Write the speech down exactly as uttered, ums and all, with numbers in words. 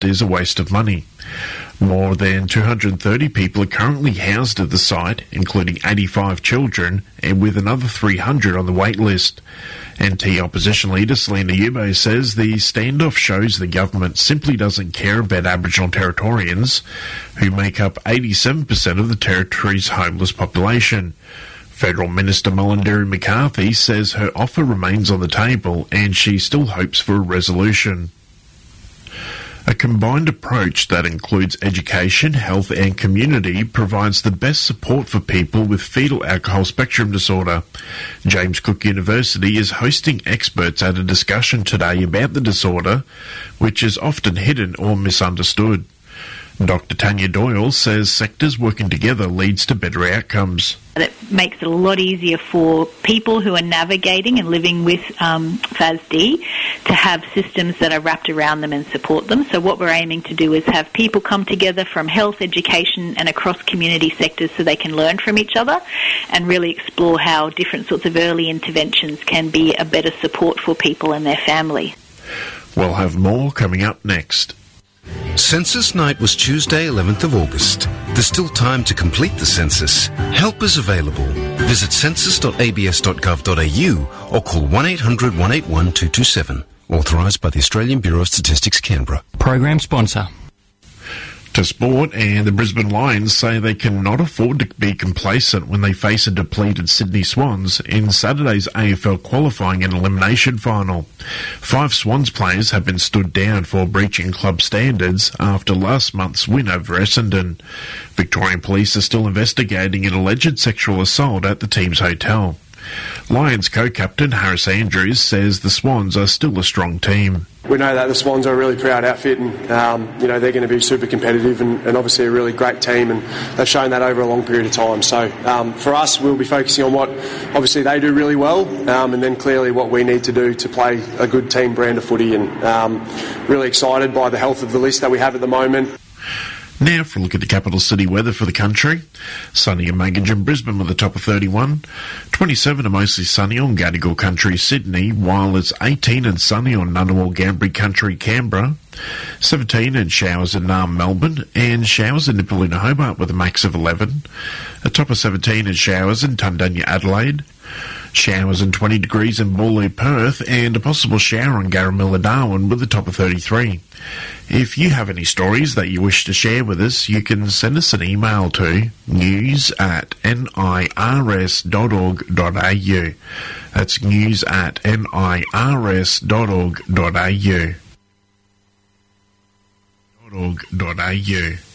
is a waste of money. More than two hundred thirty people are currently housed at the site, including eighty-five children, and with another three hundred on the wait list. N T opposition leader Selina Ube says the standoff shows the government simply doesn't care about Aboriginal Territorians, who make up eighty-seven percent of the Territory's homeless population. Federal Minister Mullenderi McCarthy says her offer remains on the table and she still hopes for a resolution. A combined approach that includes education, health and community provides the best support for people with fetal alcohol spectrum disorder. James Cook University is hosting experts at a discussion today about the disorder, which is often hidden or misunderstood. Doctor Tanya Doyle says sectors working together leads to better outcomes. It makes it a lot easier for people who are navigating and living with um, F A S D to have systems that are wrapped around them and support them. So what we're aiming to do is have people come together from health, education and across community sectors so they can learn from each other and really explore how different sorts of early interventions can be a better support for people and their family. We'll have more coming up next. Census night was Tuesday, eleventh of August. There's still time to complete the census. Help is available. Visit census dot a b s dot gov dot a u or call one eight hundred one eight one two two seven. Authorised by the Australian Bureau of Statistics, Canberra. Program sponsor. To sport, and the Brisbane Lions say they cannot afford to be complacent when they face a depleted Sydney Swans in Saturday's A F L qualifying and elimination final. Five Swans players have been stood down for breaching club standards after last month's win over Essendon. Victorian police are still investigating an alleged sexual assault at the team's hotel. Lions co-captain Harris Andrews says the Swans are still a strong team. We know that the Swans are a really proud outfit and um, you know they're going to be super competitive and, and obviously a really great team, and they've shown that over a long period of time. So um, for us, we'll be focusing on what obviously they do really well um, and then clearly what we need to do to play a good team brand of footy, and um, really excited by the health of the list that we have at the moment. Now for a look at the capital city weather for the country. Sunny and Maginge in Brisbane with a top of thirty-one. twenty-seven and mostly sunny on Gadigal Country, Sydney, while it's eighteen and sunny on Ngunnawal Gambri Country, Canberra. seventeen and showers in Naarm, Melbourne, and showers in Nipaluna, Hobart with a max of eleven. A top of seventeen and showers in Tundanya, Adelaide. Showers and twenty degrees in Boorloo, Perth, and a possible shower in Garamilla, Darwin with a top of thirty-three. If you have any stories that you wish to share with us, you can send us an email to news at nirs dot org dot a u. That's news at nirs dot org dot a u. .org.au.